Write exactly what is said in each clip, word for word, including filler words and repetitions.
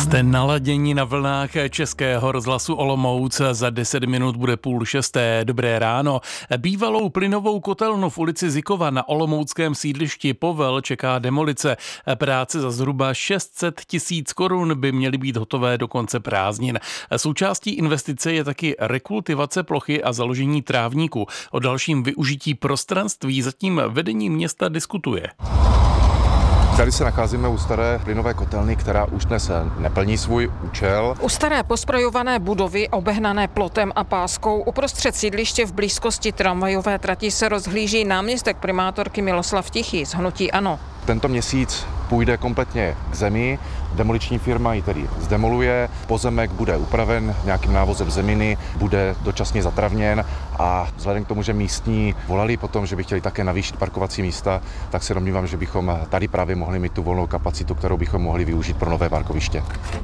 Jste naladěni na vlnách Českého rozhlasu Olomouc. Za deset minut bude půl šesté. Dobré ráno. Bývalou plynovou kotelnu v ulici Zikova na olomouckém sídlišti Povel čeká demolice. Práce za zhruba šest set tisíc korun by měly být hotové do konce prázdnin. Součástí investice je taky rekultivace plochy a založení trávníku. O dalším využití prostranství zatím vedení města diskutuje. Tady se nacházíme u staré plynové kotelny, která už dnes neplní svůj účel. U staré posprojované budovy, obehnané plotem a páskou, uprostřed sídliště v blízkosti tramvajové trati se rozhlíží náměstek primátorky Miloslav Tichý z hnutí ANO. Tento měsíc půjde kompletně k zemi, demoliční firma ji tedy zdemoluje, pozemek bude upraven nějakým návozem zeminy, bude dočasně zatravněn a vzhledem k tomu, že místní volali potom, že by chtěli také navýšit parkovací místa, tak se domnívám, že bychom tady právě mohli mít tu volnou kapacitu, kterou bychom mohli využít pro nové parkoviště.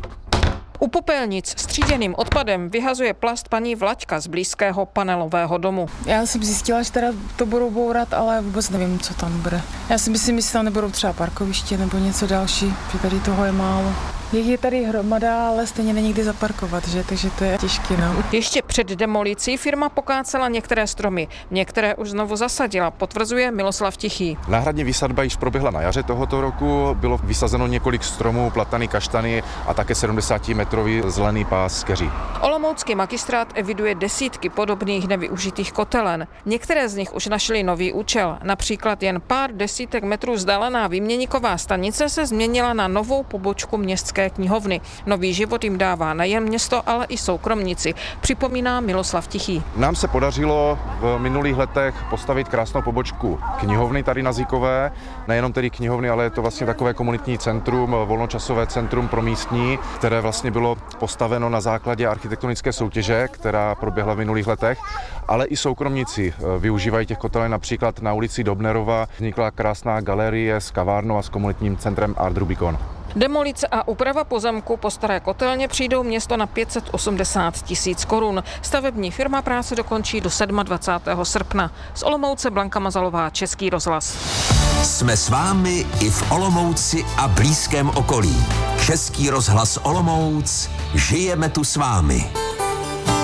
U popelnic s tříděným odpadem vyhazuje plast paní Vlaďka z blízkého panelového domu. Já jsem zjistila, že teda to budou bourat, ale vůbec nevím, co tam bude. Já si myslím, že tam nebudou třeba parkoviště nebo něco další, že tady toho je málo. Je tady hromada, ale stejně není kde zaparkovat, že? Takže to je těžké. No. Ještě před demolicí firma pokácela některé stromy. Některé už znovu zasadila, potvrzuje Miloslav Tichý. Náhradní výsadba již proběhla na jaře tohoto roku. Bylo vysazeno několik stromů, platany, kaštany a také sedmdesátimetrový zelený pás keří. Olomoucký magistrát eviduje desítky podobných nevyužitých kotelen. Některé z nich už našly nový účel. Například jen pár desítek metrů vzdálená výměníková stanice se změnila na novou pobočku městské knihovny. Nový život jim dává nejen město, ale i soukromníci, připomíná Miloslav Tichý. Nám se podařilo v minulých letech postavit krásnou pobočku knihovny tady na Zikové. Nejenom tedy knihovny, ale je to vlastně takové komunitní centrum, volnočasové centrum pro místní, které vlastně bylo postaveno na základě architektonické soutěže, která proběhla v minulých letech, ale i soukromníci využívají těch kotelen. Například na ulici Dobnerova vznikla krásná galerie s kavárnou a s komunitním centrem Art Rubicon. Demolice a úprava pozemku po staré kotelně přijdou město na pět set osmdesát tisíc korun. Stavební firma práce dokončí do dvacátého sedmého srpna. Z Olomouce Blanka Mazalová, Český rozhlas. Jsme s vámi i v Olomouci a blízkém okolí. Český rozhlas Olomouc, žijeme tu s vámi.